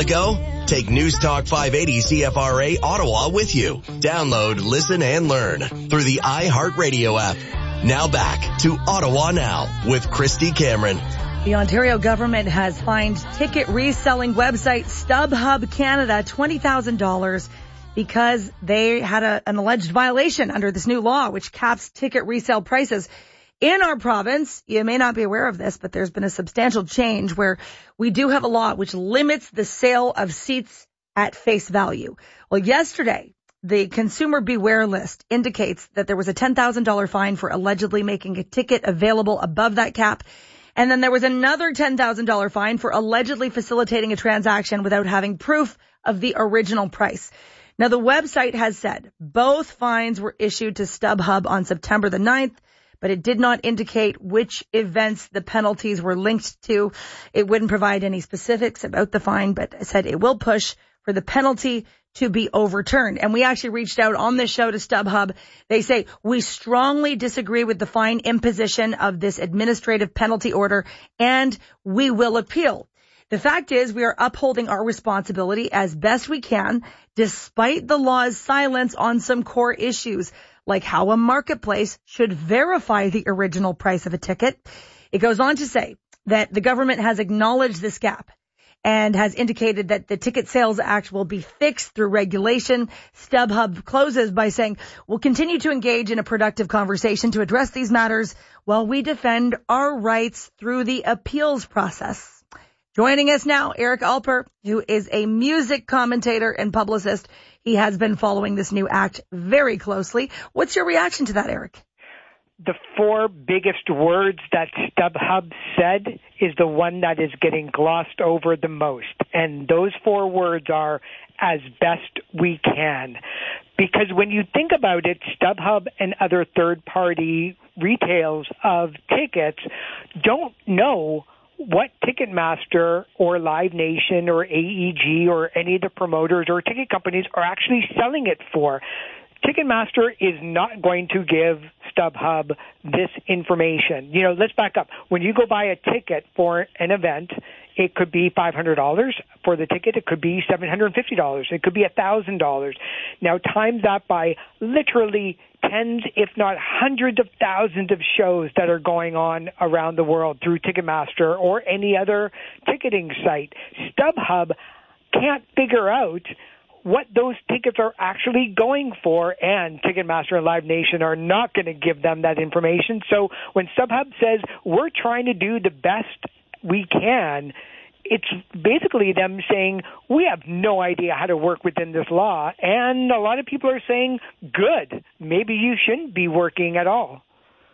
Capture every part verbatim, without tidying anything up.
the go? Take News Talk five eighty C F R A Ottawa with you. Download, listen, and learn through the iHeartRadio app. Now back to Ottawa Now with Christy Cameron. The Ontario government has fined ticket reselling website StubHub Canada twenty thousand dollars because they had a, an alleged violation under this new law, which caps ticket resale prices. In our province, you may not be aware of this, but there's been a substantial change where we do have a law which limits the sale of seats at face value. Well, yesterday, the Consumer Beware List indicates that there was a ten thousand dollars fine for allegedly making a ticket available above that cap. And then there was another ten thousand dollars fine for allegedly facilitating a transaction without having proof of the original price. Now, the website has said both fines were issued to StubHub on September the ninth, but it did not indicate which events the penalties were linked to. It wouldn't provide any specifics about the fine, but said it will push for the penalty to be overturned. And we actually reached out on this show to StubHub. They say, we strongly disagree with the fine imposition of this administrative penalty order, and we will appeal. The fact is, we are upholding our responsibility as best we can, despite the law's silence on some core issues, like how a marketplace should verify the original price of a ticket. It goes on to say that the government has acknowledged this gap and has indicated that the Ticket Sales Act will be fixed through regulation. StubHub closes by saying, we'll continue to engage in a productive conversation to address these matters while we defend our rights through the appeals process. Joining us now, Eric Alper, who is a music commentator and publicist. He has been following this new act very closely. What's your reaction to that, Eric? The four biggest words that StubHub said is the one that is getting glossed over the most. And those four words are, as best we can. Because when you think about it, StubHub and other third-party retails of tickets don't know what Ticketmaster or Live Nation or A E G or any of the promoters or ticket companies are actually selling it for. Ticketmaster is not going to give StubHub this information. You know, let's back up. When you go buy a ticket for an event, it could be five hundred dollars for the ticket. It could be seven hundred fifty dollars. It could be one thousand dollars. Now, times that by literally tens, if not hundreds of thousands of shows that are going on around the world through Ticketmaster or any other ticketing site. StubHub can't figure out what those tickets are actually going for, and Ticketmaster and Live Nation are not going to give them that information. So when StubHub says we're trying to do the best we can, it's basically them saying we have no idea how to work within this law, and a lot of people are saying, good, maybe you shouldn't be working at all.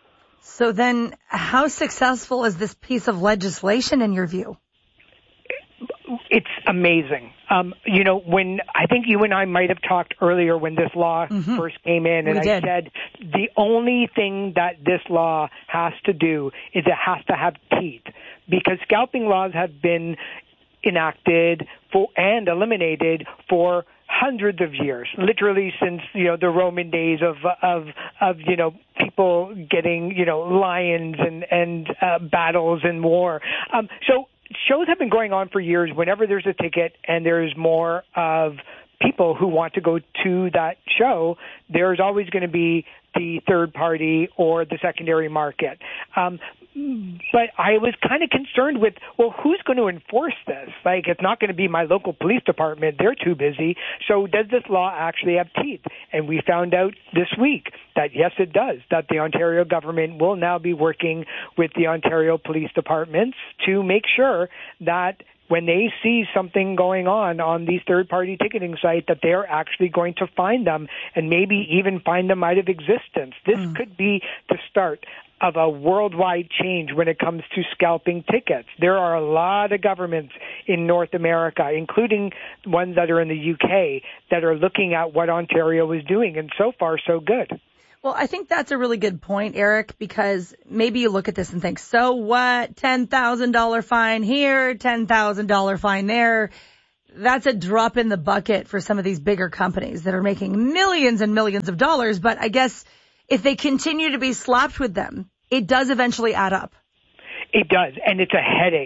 So then how successful is this piece of legislation in your view? It's amazing. Um, you know, when I think you and I might have talked earlier when this law mm-hmm. first came in, and we I did. said the only thing that this law has to do is it has to have teeth, because scalping laws have been enacted for and eliminated for hundreds of years, literally since, you know, the Roman days of, of, of, you know, people getting, you know, lions and, and, uh, battles and war. Um, so, shows have been going on for years. Whenever there's a ticket and there's more of people who want to go to that show, there's always going to be the third party or the secondary market. Um, but I was kind of concerned with, well, who's going to enforce this? Like, it's not going to be my local police department. They're too busy. So does this law actually have teeth? And we found out this week that, yes, it does, that the Ontario government will now be working with the Ontario police departments to make sure that when they see something going on on these third-party ticketing sites, that they're actually going to find them and maybe even find them out of existence. This mm. could be the start of a worldwide change when it comes to scalping tickets. There are a lot of governments in North America, including ones that are in the U K, that are looking at what Ontario is doing, and so far, so good. Well, I think that's a really good point, Eric, because maybe you look at this and think, so what, ten thousand dollars fine here, ten thousand dollars fine there. That's a drop in the bucket for some of these bigger companies that are making millions and millions of dollars. But I guess if they continue to be slapped with them, it does eventually add up. It does, and it's a headache.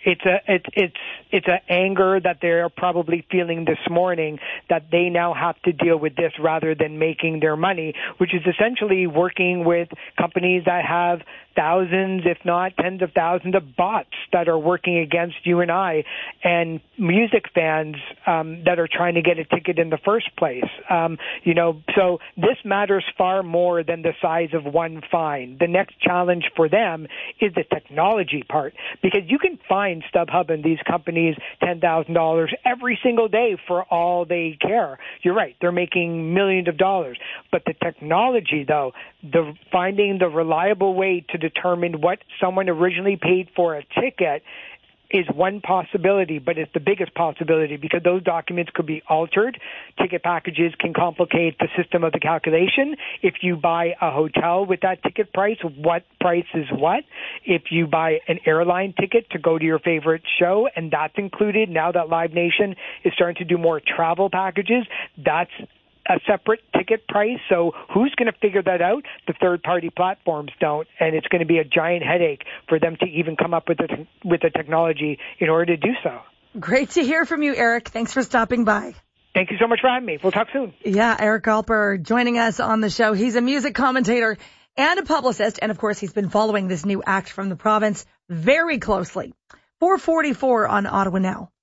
It's a it's it's it's an anger that they're probably feeling this morning, that they now have to deal with this rather than making their money, which is essentially working with companies that have thousands, if not tens of thousands of bots that are working against you and I, and music fans um, that are trying to get a ticket in the first place. Um, you know, so this matters far more than the size of one fine. The next challenge for them is the technology part, because you can fine StubHub and these companies ten thousand dollars every single day for all they care. You're right, they're making millions of dollars. But the technology, though, the finding the reliable way to determine what someone originally paid for a ticket is one possibility, but it's the biggest possibility because those documents could be altered. Ticket packages can complicate the system of the calculation. If you buy a hotel with that ticket price, what price is what? If you buy an airline ticket to go to your favorite show, and that's included, now that Live Nation is starting to do more travel packages, that's a separate ticket price. So who's going to figure that out? The third-party platforms don't, and it's going to be a giant headache for them to even come up with the, with the technology in order to do so. Great to hear from you, Eric. Thanks for stopping by. Thank you so much for having me. We'll talk soon. Yeah, Eric Alper joining us on the show. He's a music commentator and a publicist, and of course he's been following this new act from the province very closely. four forty-four on Ottawa Now.